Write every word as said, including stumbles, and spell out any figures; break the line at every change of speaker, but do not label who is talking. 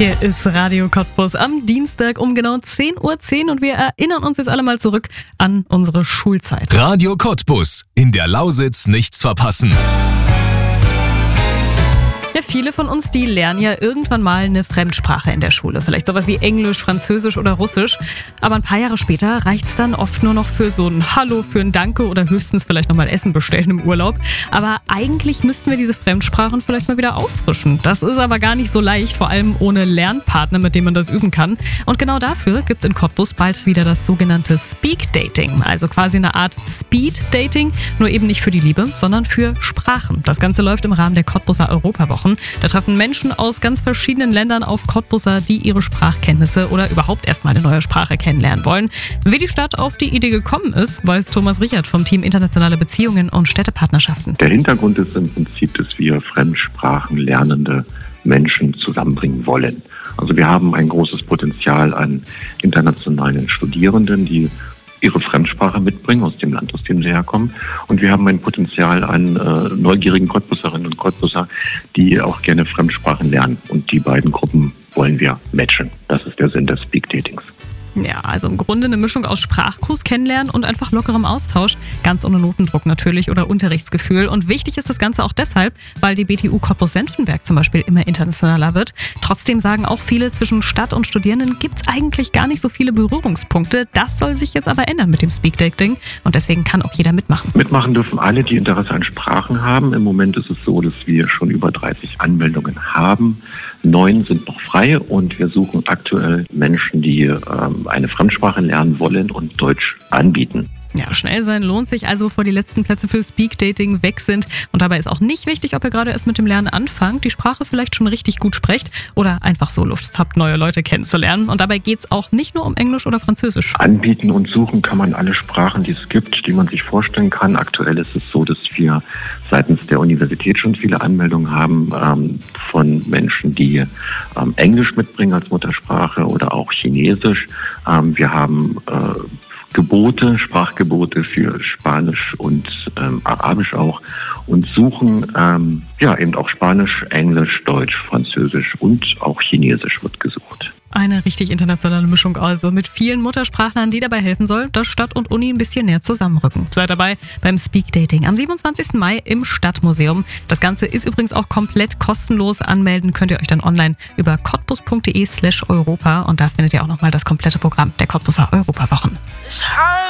Hier ist Radio Cottbus am Dienstag um genau zehn Uhr zehn und wir erinnern uns jetzt alle mal zurück an unsere Schulzeit.
Radio Cottbus, in der Lausitz nichts verpassen.
Ja, viele von uns, die lernen ja irgendwann mal eine Fremdsprache in der Schule. Vielleicht sowas wie Englisch, Französisch oder Russisch. Aber ein paar Jahre später reicht's dann oft nur noch für so ein Hallo, für ein Danke oder höchstens vielleicht nochmal Essen bestellen im Urlaub. Aber eigentlich müssten wir diese Fremdsprachen vielleicht mal wieder auffrischen. Das ist aber gar nicht so leicht, vor allem ohne Lernpartner, mit dem man das üben kann. Und genau dafür gibt's in Cottbus bald wieder das sogenannte Speak Dating. Also quasi eine Art Speed Dating, nur eben nicht für die Liebe, sondern für Sprachen. Das Ganze läuft im Rahmen der Cottbuser Europawochen. Da treffen Menschen aus ganz verschiedenen Ländern auf Cottbuser, die ihre Sprachkenntnisse oder überhaupt erstmal eine neue Sprache kennenlernen wollen. Wie die Stadt auf die Idee gekommen ist, weiß Thomas Richard vom Team Internationale Beziehungen und Städtepartnerschaften.
Der Hintergrund ist im Prinzip, dass wir Fremdsprachen lernende Menschen zusammenbringen wollen. Also wir haben ein großes Potenzial an internationalen Studierenden, die ihre Fremdsprache mitbringen aus dem Land, aus dem sie herkommen. Und wir haben ein Potenzial an äh, neugierigen Cottbuserinnen und Cottbuser, die auch gerne Fremdsprachen lernen. Und die beiden Gruppen wollen wir matchen. Das ist der Sinn des Speak Datings.
Ja, also im Grunde eine Mischung aus Sprachkurs kennenlernen und einfach lockerem Austausch. Ganz ohne Notendruck natürlich oder Unterrichtsgefühl. Und wichtig ist das Ganze auch deshalb, weil die B T U Cottbus-Senftenberg zum Beispiel immer internationaler wird. Trotzdem sagen auch viele, zwischen Stadt und Studierenden gibt's eigentlich gar nicht so viele Berührungspunkte. Das soll sich jetzt aber ändern mit dem Speak Dating. Und deswegen kann auch jeder mitmachen.
Mitmachen dürfen alle, die Interesse an Sprachen haben. Im Moment ist es so, dass wir schon über dreißig Anmeldungen haben. Neun sind noch frei und wir suchen aktuell Menschen, die ähm, eine Fremdsprache lernen wollen und Deutsch anbieten.
Ja, schnell sein lohnt sich also, bevor die letzten Plätze für Speak Dating weg sind. Und dabei ist auch nicht wichtig, ob ihr gerade erst mit dem Lernen anfangt, die Sprache vielleicht schon richtig gut sprecht oder einfach so Lust habt, neue Leute kennenzulernen. Und dabei geht's auch nicht nur um Englisch oder Französisch.
Anbieten und suchen kann man alle Sprachen, die es gibt, die man sich vorstellen kann. Aktuell ist es so, dass wir seitens der Universität schon viele Anmeldungen haben ähm, von Menschen, die ähm, Englisch mitbringen als Muttersprache oder auch Chinesisch. Ähm, wir haben äh, Gebote, Sprachgebote für Spanisch und ähm, Arabisch auch und suchen ähm, ja eben auch Spanisch, Englisch, Deutsch, Französisch und auch Chinesisch wird gesucht.
Eine richtig internationale Mischung also mit vielen Muttersprachlern, die dabei helfen soll, dass Stadt und Uni ein bisschen näher zusammenrücken. Seid dabei beim Speak Dating am siebenundzwanzigsten Mai im Stadtmuseum. Das Ganze ist übrigens auch komplett kostenlos. Anmelden könnt ihr euch dann online über cottbus.de slash Europa und da findet ihr auch nochmal das komplette Programm der Cottbuser Europawochen.